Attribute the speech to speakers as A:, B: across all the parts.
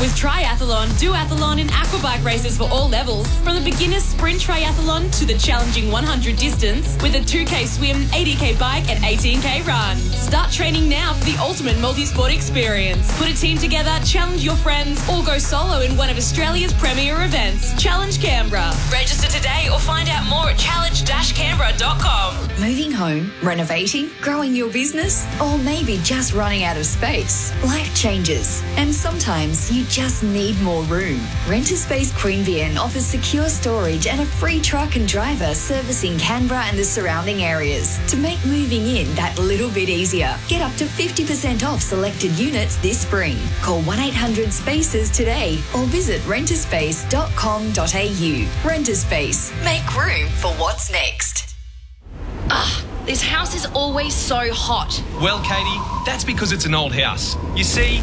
A: With triathlon, duathlon and aquabike races for all levels. From the beginner sprint triathlon to the challenging 100 distance with a 2K swim, 80k bike and 18k run. Start training now for the ultimate multi-sport experience. Put a team together, challenge your friends or go solo in one of Australia's premier events. Challenge Canberra. Register today or find out more at challenge-canberra.com.
B: Moving home, renovating, growing your business, or maybe just running out of space. Life changes, and sometimes you just need more room. Renter Space Queanbeyan offers secure storage and a free truck and driver servicing Canberra and the surrounding areas to make moving in that little bit easier. Get up to 50% off selected units this spring. Call 1-800-SPACES today or visit renterspace.com.au. Renter Space. Make room for what's next.
C: This house is always so hot.
D: Well, Katie, that's because it's an old house. You see...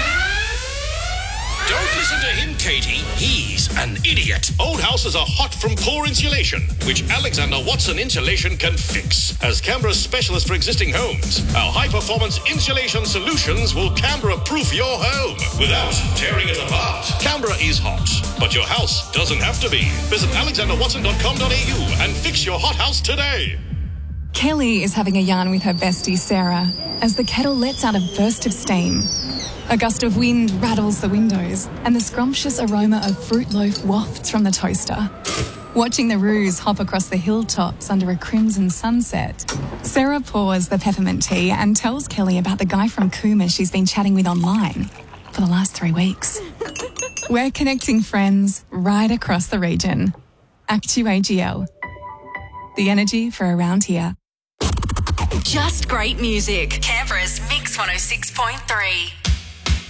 E: Don't listen to him, Katie. He's an idiot. Old houses are hot from poor insulation, which Alexander Watson Insulation can fix. As Canberra's specialist for existing homes, our high-performance insulation solutions will Canberra-proof your home without tearing it apart. Canberra is hot, but your house doesn't have to be. Visit alexanderwatson.com.au and fix your hot house today.
F: Kelly is having a yarn with her bestie Sarah as the kettle lets out a burst of steam. A gust of wind rattles the windows and the scrumptious aroma of fruit loaf wafts from the toaster. Watching the roos hop across the hilltops under a crimson sunset, Sarah pours the peppermint tea and tells Kelly about the guy from Cooma she's been chatting with online for the last 3 weeks. We're connecting friends right across the region. Actu-AGL. The energy for around here.
B: Just great music. Canberra's Mix 106.3.